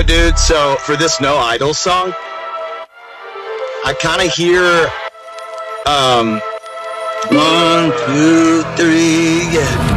dude. So for this No Idol song, I kind of hear 1, 2, 3, yeah.